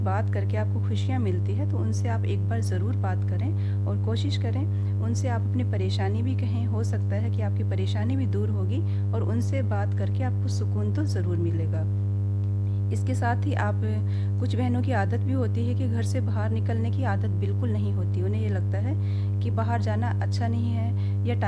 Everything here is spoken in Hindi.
बात करके आपको खुशियाँ मिलती है, तो उनसे आप एक बार ज़रूर बात करें और कोशिश करें उनसे आप अपनी परेशानी भी कहें। हो सकता है कि आपकी परेशानी भी दूर होगी और उनसे बात करके आपको सुकून तो ज़रूर मिलेगा। इसके साथ ही आप कुछ बहनों की आदत भी होती है कि घर से बाहर निकलने की आदत बिल्कुल नहीं होती। उन्हें ये लगता है कि बाहर जाना अच्छा नहीं है या